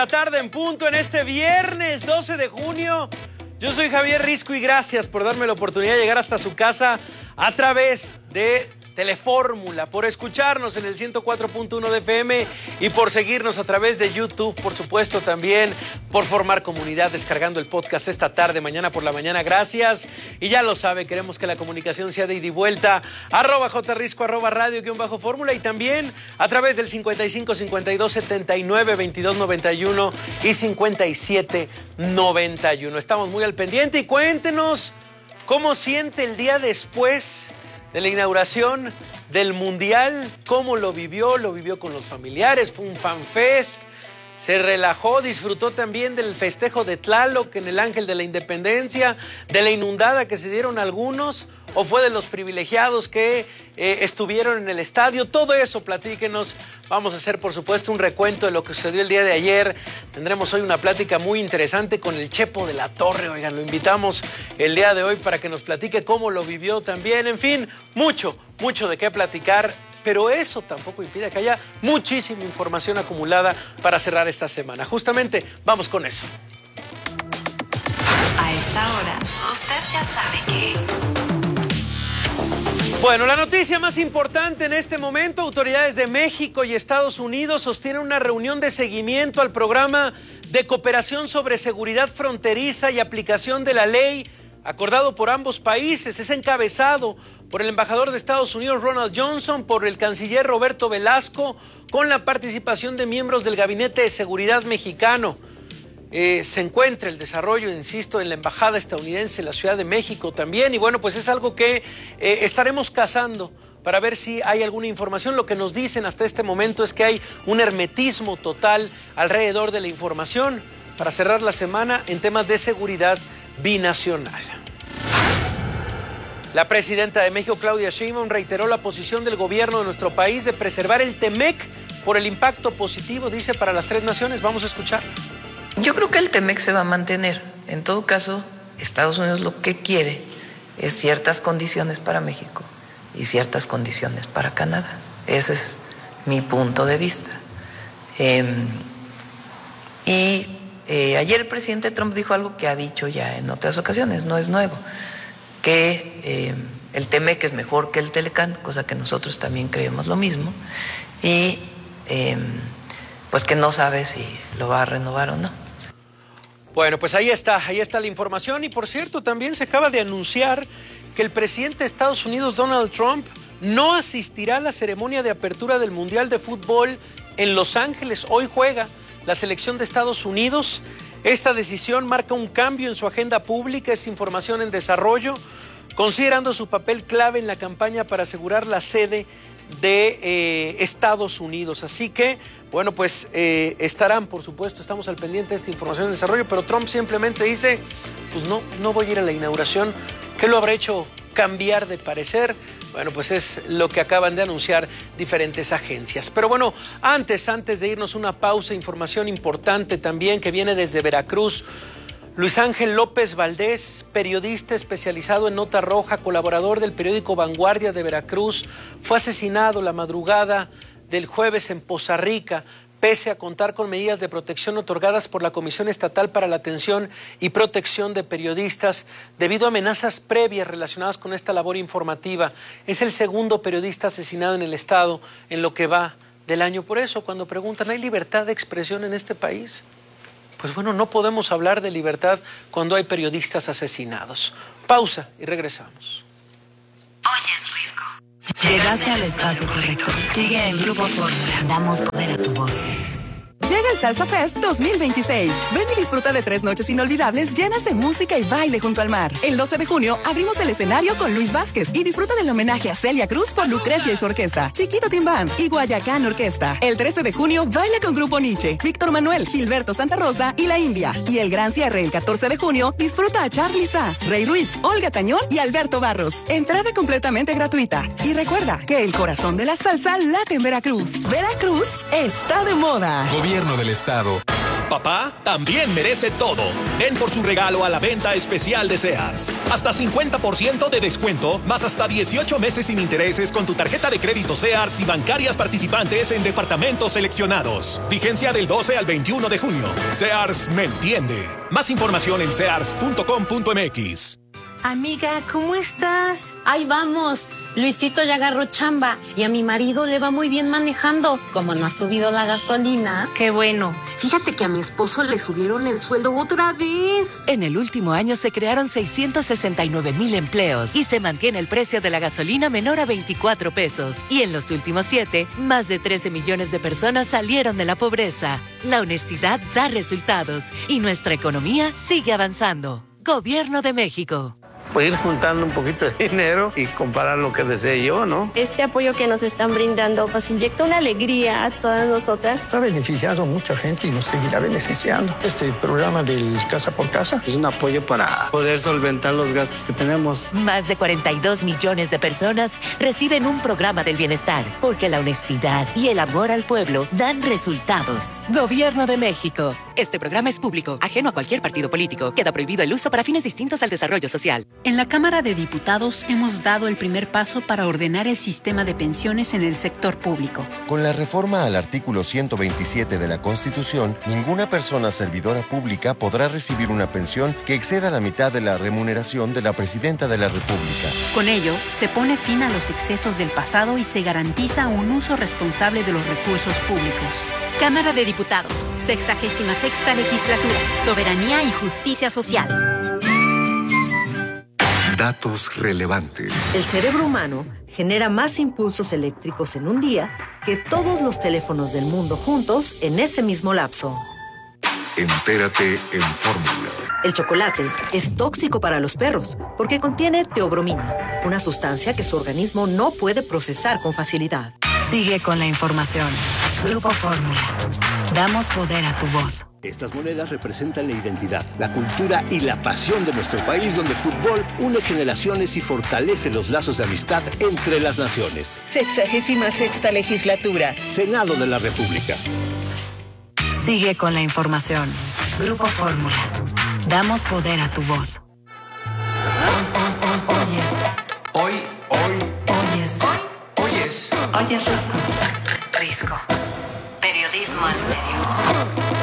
la tarde en punto en este viernes 12 de junio. Yo soy Javier Risco y gracias por darme la oportunidad de llegar hasta su casa a través de Telefórmula, por escucharnos en el 104.1 de FM y por seguirnos a través de YouTube, por supuesto también por formar comunidad descargando el podcast esta tarde, mañana por la mañana, gracias. Y ya lo sabe, queremos que la comunicación sea de ida y vuelta, @jrisco, @radio_fórmula y también a través del 55 52 79 22 91 y 57 91. Estamos muy al pendiente y cuéntenos cómo siente el día después de la inauguración del Mundial, cómo lo vivió con los familiares, fue un fanfest, se relajó, disfrutó también del festejo de Tlaloc en el Ángel de la Independencia, de la inundada que se dieron algunos, o fue de los privilegiados que estuvieron en el estadio. Todo eso, platíquenos. Vamos a hacer, por supuesto, un recuento de lo que sucedió el día de ayer. Tendremos hoy una plática muy interesante con el Chepo de la Torre. Oigan, lo invitamos el día de hoy para que nos platique cómo lo vivió también. En fin, mucho de qué platicar. Pero eso tampoco impide que haya muchísima información acumulada para cerrar esta semana. Justamente, vamos con eso. A esta hora, usted ya sabe que... Bueno, la noticia más importante en este momento, autoridades de México y Estados Unidos sostienen una reunión de seguimiento al programa de cooperación sobre seguridad fronteriza y aplicación de la ley acordado por ambos países. Es encabezado por el embajador de Estados Unidos, Ronald Johnson, por el canciller Roberto Velasco, con la participación de miembros del Gabinete de Seguridad mexicano. Se encuentra el desarrollo, insisto, en la embajada estadounidense en la Ciudad de México también. Y bueno, pues es algo que estaremos cazando para ver si hay alguna información. Lo que nos dicen hasta este momento es que hay un hermetismo total alrededor de la información para cerrar la semana en temas de seguridad binacional. La presidenta de México, Claudia Sheinbaum, reiteró la posición del gobierno de nuestro país de preservar el TEMEC por el impacto positivo, dice, para las tres naciones. Vamos a escuchar. Yo creo que el TEMEC se va a mantener. En todo caso, Estados Unidos lo que quiere es ciertas condiciones para México y ciertas condiciones para Canadá. Ese es mi punto de vista. Ayer el presidente Trump dijo algo que ha dicho ya en otras ocasiones, no es nuevo, que el TEMEC es mejor que el Telecán, cosa que nosotros también creemos lo mismo, y pues que no sabe si lo va a renovar o no. Bueno, pues ahí está la información. Y por cierto, también se acaba de anunciar que el presidente de Estados Unidos, Donald Trump, no asistirá a la ceremonia de apertura del Mundial de Fútbol en Los Ángeles. Hoy juega la selección de Estados Unidos. Esta decisión marca un cambio en su agenda pública, es información en desarrollo, considerando su papel clave en la campaña para asegurar la sede de Estados Unidos. Así que, bueno, pues estarán, por supuesto, estamos al pendiente de esta información en desarrollo, pero Trump simplemente dice, pues no voy a ir a la inauguración. ¿Qué lo habrá hecho cambiar de parecer? Bueno, pues es lo que acaban de anunciar diferentes agencias. Pero bueno, antes de irnos una pausa, información importante también que viene desde Veracruz. Luis Ángel López Valdés, periodista especializado en Nota Roja, colaborador del periódico Vanguardia de Veracruz, fue asesinado la madrugada del jueves en Poza Rica, pese a contar con medidas de protección otorgadas por la Comisión Estatal para la Atención y Protección de Periodistas, debido a amenazas previas relacionadas con esta labor informativa. Es el segundo periodista asesinado en el estado en lo que va del año. Por eso, cuando preguntan, ¿hay libertad de expresión en este país? Pues bueno, no podemos hablar de libertad cuando hay periodistas asesinados. Pausa y regresamos. Oyes, Risco. Llegaste al espacio correcto. Sigue en Grupo Fórmula. Damos poder a tu voz. Llega el Salsa Fest 2026. Ven y disfruta de 3 noches inolvidables llenas de música y baile junto al mar. El 12 de junio abrimos el escenario con Luis Vázquez y disfruta del homenaje a Celia Cruz por Lucrecia y su orquesta, Chiquito Team Band y Guayacán Orquesta. El 13 de junio baila con Grupo Nietzsche, Víctor Manuel, Gilberto Santa Rosa y La India. Y el gran cierre el 14 de junio disfruta a Charly Sa, Rey Ruiz, Olga Tañón y Alberto Barros. Entrada completamente gratuita. Y recuerda que el corazón de la salsa late en Veracruz. Veracruz está de moda. Gobierno del Estado. Papá también merece todo. Ven por su regalo a la venta especial de Sears. Hasta 50% de descuento, más hasta 18 meses sin intereses con tu tarjeta de crédito Sears y bancarias participantes en departamentos seleccionados. Vigencia del 12 al 21 de junio. Sears me entiende. Más información en sears.com.mx. Amiga, ¿cómo estás? Ahí vamos. Luisito ya agarró chamba y a mi marido le va muy bien manejando. Como no ha subido la gasolina. Qué bueno. Fíjate que a mi esposo le subieron el sueldo otra vez. En el último año se crearon 669,000 empleos y se mantiene el precio de la gasolina menor a 24 pesos. Y en los últimos 7, más de 13 millones de personas salieron de la pobreza. La honestidad da resultados y nuestra economía sigue avanzando. Gobierno de México. Pues ir juntando un poquito de dinero y comparar lo que desee yo, ¿no? Este apoyo que nos están brindando nos inyecta una alegría a todas nosotras. Ha beneficiado a mucha gente y nos seguirá beneficiando. Este programa del Casa por Casa es un apoyo para poder solventar los gastos que tenemos. Más de 42 millones de personas reciben un programa del bienestar, porque la honestidad y el amor al pueblo dan resultados. Gobierno de México. Este programa es público, ajeno a cualquier partido político. Queda prohibido el uso para fines distintos al desarrollo social. En la Cámara de Diputados hemos dado el primer paso para ordenar el sistema de pensiones en el sector público. Con la reforma al artículo 127 de la Constitución, ninguna persona servidora pública podrá recibir una pensión que exceda la mitad de la remuneración de la Presidenta de la República. Con ello, se pone fin a los excesos del pasado y se garantiza un uso responsable de los recursos públicos. Cámara de Diputados, 66ª Legislatura, Soberanía y Justicia Social. Datos relevantes. El cerebro humano genera más impulsos eléctricos en un día que todos los teléfonos del mundo juntos en ese mismo lapso. Entérate en Fórmula. El chocolate es tóxico para los perros porque contiene teobromina, una sustancia que su organismo no puede procesar con facilidad. Sigue con la información. Grupo Fórmula. Damos poder a tu voz. Estas monedas representan la identidad, la cultura y la pasión de nuestro país, donde el fútbol une generaciones y fortalece los lazos de amistad entre las naciones. 66ª Legislatura. Senado de la República. Sigue con la información. Grupo Fórmula. Damos poder a tu voz. Oyes. Oyes Risco. Periodismo en serio.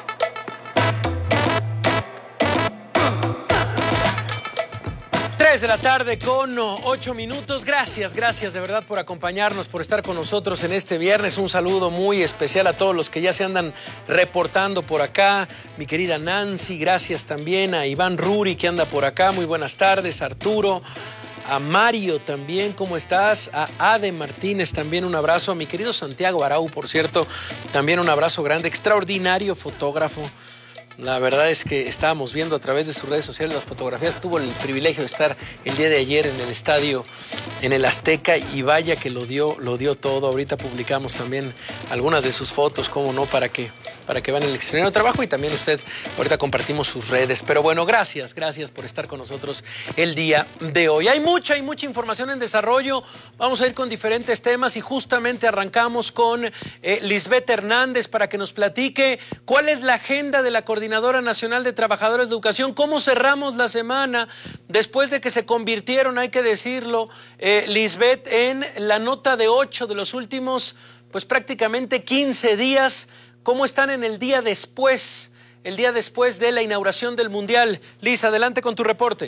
3 de la tarde con 8 minutos. Gracias de verdad por acompañarnos, por estar con nosotros en este viernes. Un saludo muy especial a todos los que ya se andan reportando por acá. Mi querida Nancy, gracias también a Iván Ruri que anda por acá. Muy buenas tardes, Arturo. A Mario también, ¿cómo estás? A Ade Martínez también un abrazo. A mi querido Santiago Arau, por cierto, también un abrazo grande. Extraordinario fotógrafo. La verdad es que estábamos viendo a través de sus redes sociales las fotografías. Tuvo el privilegio de estar el día de ayer en el estadio, en el Azteca, y vaya que lo dio todo. Ahorita publicamos también algunas de sus fotos, cómo no, para que vean el extraordinario trabajo, y también usted, ahorita compartimos sus redes. Pero bueno, gracias por estar con nosotros el día de hoy. Hay mucha información en desarrollo. Vamos a ir con diferentes temas y justamente arrancamos con Lisbeth Hernández para que nos platique cuál es la agenda de la Coordinadora Nacional de Trabajadores de Educación. ¿Cómo cerramos la semana después de que se convirtieron, hay que decirlo, Lisbeth, en la nota de 8 de los últimos, pues prácticamente 15 días? ¿Cómo están en el día después de la inauguración del Mundial? Liz, adelante con tu reporte.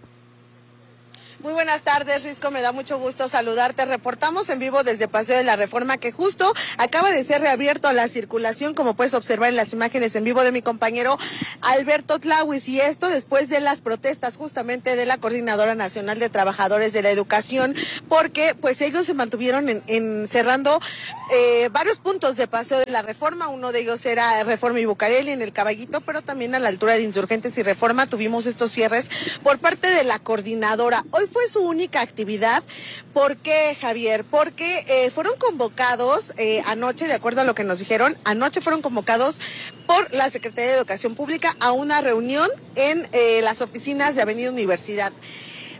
Muy buenas tardes, Risco, me da mucho gusto saludarte. Reportamos en vivo desde Paseo de la Reforma, que justo acaba de ser reabierto a la circulación, como puedes observar en las imágenes en vivo de mi compañero Alberto Tlawis, y esto después de las protestas justamente de la Coordinadora Nacional de Trabajadores de la Educación, porque pues ellos se mantuvieron cerrando varios puntos de Paseo de la Reforma. Uno de ellos era Reforma y Bucareli en el Caballito, pero también a la altura de Insurgentes y Reforma tuvimos estos cierres por parte de la coordinadora. Hoy fue su única actividad. ¿Por qué, Javier? Porque fueron convocados anoche, de acuerdo a lo que nos dijeron, anoche fueron convocados por la Secretaría de Educación Pública a una reunión en las oficinas de Avenida Universidad.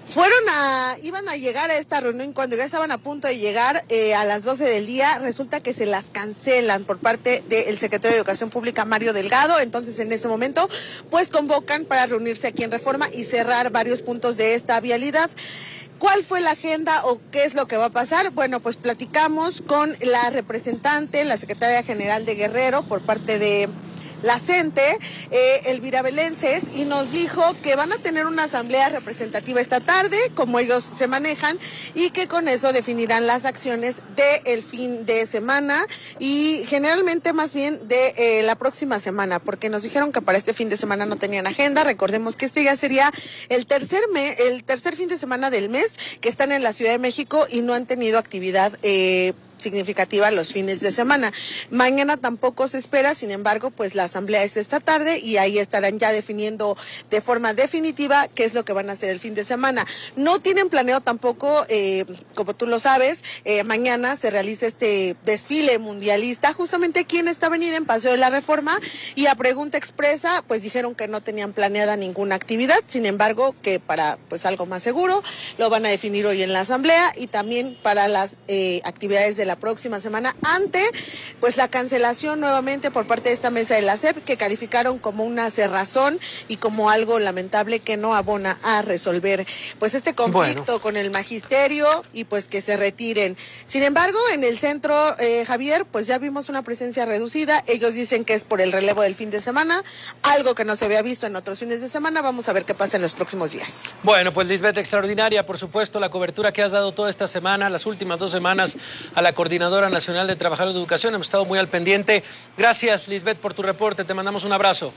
Iban a llegar a esta reunión. Cuando ya estaban a punto de llegar a las 12 del día, resulta que se las cancelan por parte del secretario de Educación Pública, Mario Delgado. Entonces, en ese momento, pues convocan para reunirse aquí en Reforma y cerrar varios puntos de esta vialidad. ¿Cuál fue la agenda o qué es lo que va a pasar? Bueno, pues platicamos con la representante, la secretaria general de Guerrero, por parte de la CENTE, Elvira Belences, y nos dijo que van a tener una asamblea representativa esta tarde, como ellos se manejan, y que con eso definirán las acciones del fin de semana y generalmente más bien de la próxima semana, porque nos dijeron que para este fin de semana no tenían agenda. Recordemos que este ya sería el tercer fin de semana del mes que están en la Ciudad de México y no han tenido actividad significativa los fines de semana. Mañana tampoco se espera, sin embargo, pues la asamblea es esta tarde y ahí estarán ya definiendo de forma definitiva qué es lo que van a hacer el fin de semana. No tienen planeado tampoco, como tú lo sabes, mañana se realiza este desfile mundialista justamente aquí en esta avenida, en Paseo de la Reforma, y a pregunta expresa, pues dijeron que no tenían planeada ninguna actividad, sin embargo, que para pues algo más seguro lo van a definir hoy en la asamblea y también para las actividades de la próxima semana, ante pues la cancelación nuevamente por parte de esta mesa de la SEP, que calificaron como una cerrazón y como algo lamentable que no abona a resolver pues este conflicto con el magisterio y pues que se retiren. Sin embargo, en el centro, Javier, pues ya vimos una presencia reducida. Ellos dicen que es por el relevo del fin de semana, algo que no se había visto en otros fines de semana. Vamos a ver qué pasa en los próximos días. Bueno, pues Lisbeth, extraordinaria, por supuesto, la cobertura que has dado toda esta semana, las últimas 2 semanas, a la Coordinadora Nacional de Trabajadores de Educación. Hemos estado muy al pendiente. Gracias, Lisbeth, por tu reporte. Te mandamos un abrazo.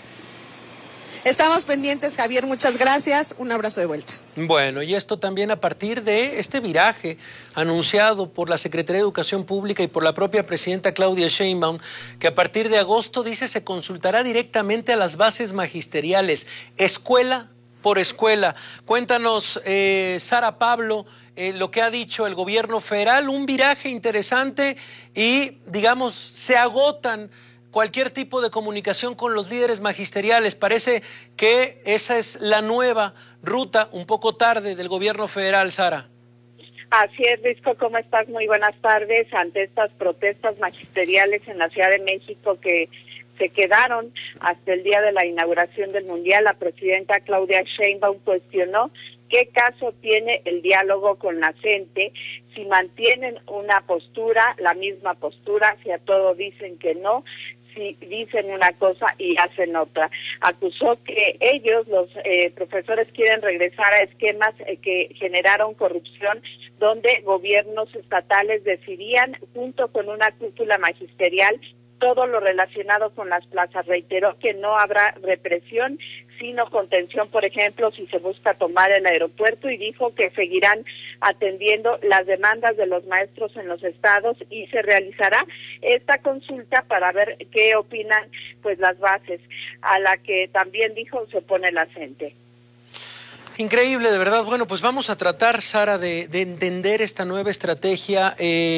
Estamos pendientes, Javier. Muchas gracias. Un abrazo de vuelta. Bueno, y esto también a partir de este viraje anunciado por la Secretaría de Educación Pública y por la propia presidenta Claudia Sheinbaum, que a partir de agosto, dice, se consultará directamente a las bases magisteriales, escuela por escuela. Cuéntanos, Sara Pablo, lo que ha dicho el gobierno federal, un viraje interesante y, digamos, se agotan cualquier tipo de comunicación con los líderes magisteriales. Parece que esa es la nueva ruta, un poco tarde, del gobierno federal, Sara. Así es, Risco, ¿cómo estás? Muy buenas tardes. Ante estas protestas magisteriales en la Ciudad de México que se quedaron hasta el día de la inauguración del Mundial, la presidenta Claudia Sheinbaum cuestionó qué caso tiene el diálogo con la gente, si mantienen una postura, la misma postura, si a todo dicen que no, si dicen una cosa y hacen otra. Acusó que ellos, los profesores, quieren regresar a esquemas que generaron corrupción, donde gobiernos estatales decidían, junto con una cúpula magisterial, todo lo relacionado con las plazas. Reiteró que no habrá represión, sino contención, por ejemplo, si se busca tomar el aeropuerto, y dijo que seguirán atendiendo las demandas de los maestros en los estados y se realizará esta consulta para ver qué opinan pues las bases, a la que también dijo se pone la CENTE. Increíble, de verdad. Bueno, pues vamos a tratar, Sara, de entender esta nueva estrategia.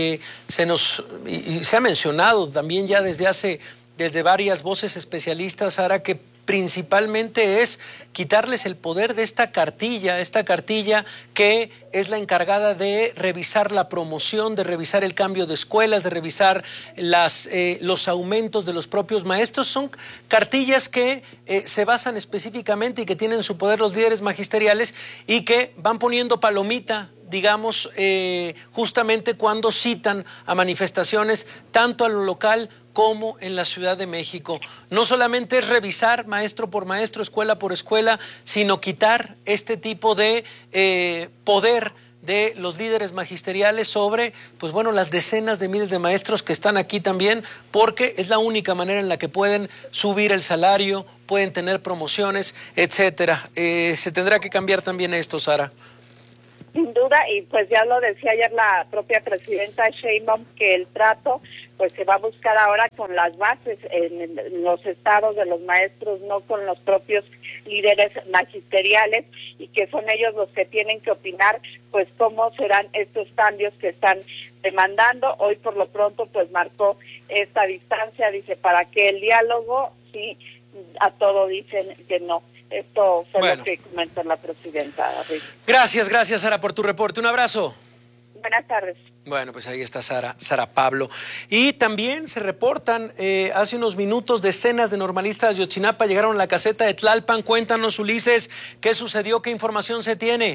Se ha mencionado también ya desde varias voces especialistas, Sara, que principalmente es quitarles el poder de esta cartilla que es la encargada de revisar la promoción, de revisar el cambio de escuelas, de revisar los aumentos de los propios maestros. Son cartillas que se basan específicamente y que tienen su poder los líderes magisteriales y que van poniendo palomita, digamos, justamente cuando citan a manifestaciones tanto a lo local como en la Ciudad de México. No solamente es revisar maestro por maestro, escuela por escuela, sino quitar este tipo de poder de los líderes magisteriales sobre, pues bueno, las decenas de miles de maestros que están aquí también, porque es la única manera en la que pueden subir el salario, pueden tener promociones, etcétera. Se tendrá que cambiar también esto, Sara. Sin duda, y pues ya lo decía ayer la propia presidenta Sheinbaum, que el trato pues se va a buscar ahora con las bases en los estados de los maestros, no con los propios líderes magisteriales, y que son ellos los que tienen que opinar pues cómo serán estos cambios que están demandando. Hoy por lo pronto pues marcó esta distancia, dice, para que el diálogo, sí, a todo dicen que no. Esto fue Bueno. lo que comentó la presidenta. Gracias, Sara, por tu reporte. Un abrazo. Buenas tardes. Bueno, pues ahí está Sara Pablo. Y también se reportan hace unos minutos decenas de normalistas de Ayotzinapa llegaron a la caseta de Tlalpan. Cuéntanos, Ulises, ¿qué sucedió? ¿Qué información se tiene?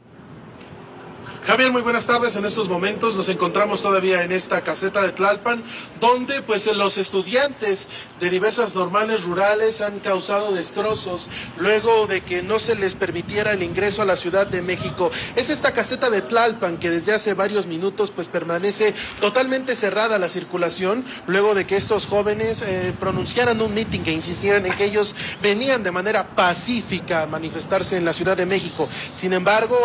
Javier, muy buenas tardes. En estos momentos nos encontramos todavía en esta caseta de Tlalpan, donde pues los estudiantes de diversas normales rurales han causado destrozos luego de que no se les permitiera el ingreso a la Ciudad de México. Es esta caseta de Tlalpan que desde hace varios minutos pues permanece totalmente cerrada la circulación, luego de que estos jóvenes pronunciaran un mitin que insistieran en que ellos venían de manera pacífica a manifestarse en la Ciudad de México. Sin embargo,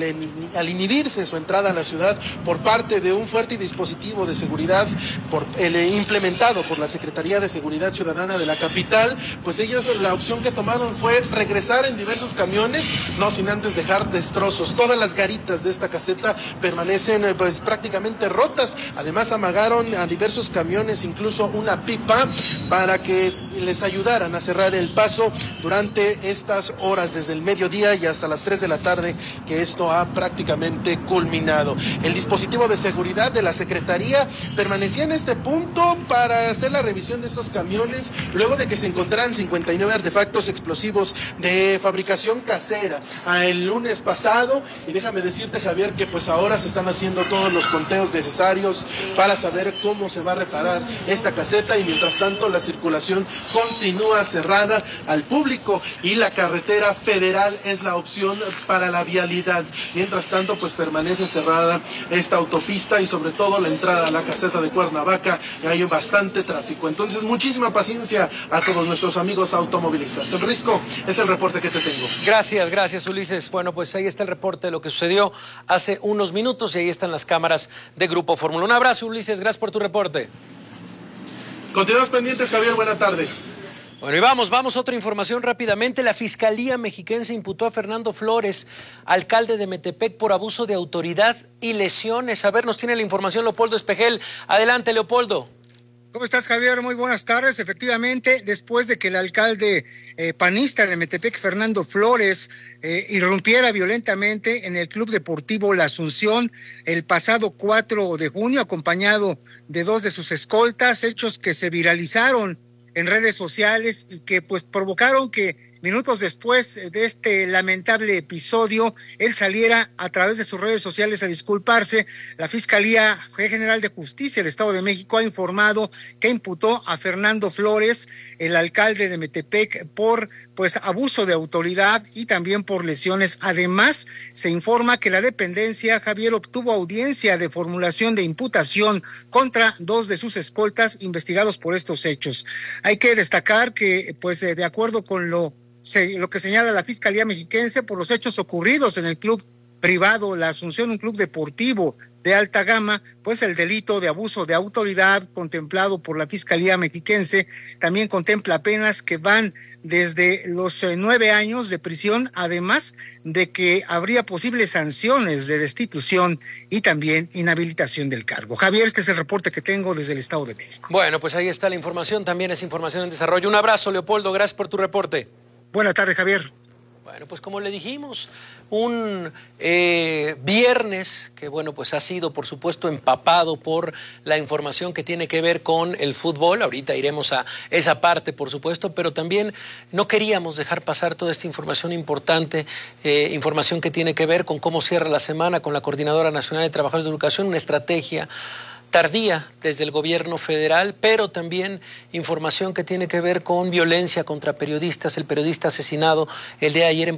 al inhibirse su entrada a la ciudad por parte de un fuerte dispositivo de seguridad implementado por la Secretaría de Seguridad Ciudadana de la capital, pues ellos la opción que tomaron fue regresar en diversos camiones, no sin antes dejar destrozos. Todas las garitas de esta caseta permanecen pues prácticamente rotas. Además amagaron a diversos camiones, incluso una pipa, para que les ayudaran a cerrar el paso durante estas horas, desde el mediodía y hasta las 3 de la tarde, que esto ha prácticamente culminado. El dispositivo de seguridad de la Secretaría permanecía en este punto para hacer la revisión de estos camiones, luego de que se encontraran 59 artefactos explosivos de fabricación casera el lunes pasado. Y déjame decirte, Javier, que pues ahora se están haciendo todos los conteos necesarios para saber cómo se va a reparar esta caseta, y mientras tanto la circulación continúa cerrada al público y la carretera federal es la opción para la vialidad. Mientras tanto, pues permanece cerrada esta autopista y sobre todo la entrada a la caseta de Cuernavaca, y hay bastante tráfico. Entonces, muchísima paciencia a todos nuestros amigos automovilistas. El Risco, es el reporte que te tengo. Gracias, Ulises. Bueno, pues ahí está el reporte de lo que sucedió hace unos minutos y ahí están las cámaras de Grupo Fórmula. Un abrazo, Ulises, gracias por tu reporte. Continuamos pendientes, Javier, buena tarde. Bueno, y vamos a otra información rápidamente. La Fiscalía Mexiquense imputó a Fernando Flores, alcalde de Metepec, por abuso de autoridad y lesiones. A ver, nos tiene la información Leopoldo Espejel. Adelante, Leopoldo. ¿Cómo estás, Javier? Muy buenas tardes. Efectivamente, después de que el alcalde panista de Metepec, Fernando Flores, irrumpiera violentamente en el Club Deportivo La Asunción el pasado 4 de junio, acompañado de 2 de sus escoltas, hechos que se viralizaron en redes sociales y que pues provocaron que minutos después de este lamentable episodio, él saliera a través de sus redes sociales a disculparse. La Fiscalía General de Justicia del Estado de México ha informado que imputó a Fernando Flores, el alcalde de Metepec, por pues abuso de autoridad y también por lesiones. Además, se informa que la dependencia, Javier, obtuvo audiencia de formulación de imputación contra 2 de sus escoltas investigados por estos hechos. Hay que destacar que, pues, de acuerdo con lo que señala la Fiscalía Mexiquense, por los hechos ocurridos en el club privado La Asunción, un club deportivo de alta gama, pues el delito de abuso de autoridad contemplado por la Fiscalía Mexiquense también contempla penas que van desde los 9 años de prisión, además de que habría posibles sanciones de destitución y también inhabilitación del cargo. Javier, este es el reporte que tengo desde el Estado de México. Bueno, pues ahí está la información, también es información en desarrollo. Un abrazo, Leopoldo, gracias por tu reporte. Buenas tardes, Javier. Bueno, pues como le dijimos, un viernes que, bueno, pues ha sido, por supuesto, empapado por la información que tiene que ver con el fútbol. Ahorita iremos a esa parte, por supuesto, pero también no queríamos dejar pasar toda esta información importante, información que tiene que ver con cómo cierra la semana con la Coordinadora Nacional de Trabajadores de Educación, una estrategia tardía desde el gobierno federal, pero también información que tiene que ver con violencia contra periodistas, el periodista asesinado el día de ayer en